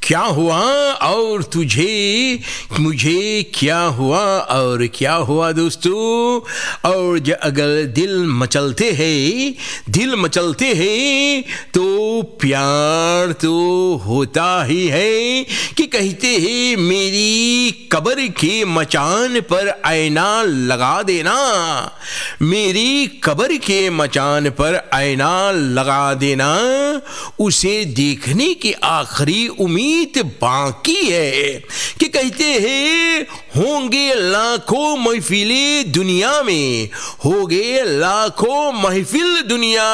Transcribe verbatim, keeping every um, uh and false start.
क्या हुआ और तुझे मुझे क्या हुआ और क्या हुआ दोस्तों। और ज अगर दिल मचलते हैं दिल मचलते हैं तो प्यार तो होता ही है कि कहते हैं मेरी कब्र के मचान पर आईना लगा देना, मेरी कब्र के मचान पर आईना लगा देना, उसे देखने की आखिरी उम्मीद बाकी है। कि कहते हैं होंगे लाखों महफिले दुनिया में, होंगे लाखों महफिल दुनिया